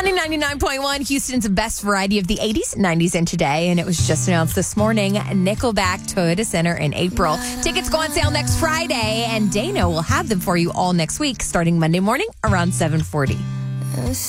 On 99.1, Houston's best variety of the 80s, 90s, and today. And it was just announced this morning, Nickelback Toyota Center in April. Tickets go on sale next Friday, and Dana will have them for you all next week, starting Monday morning around 7:40.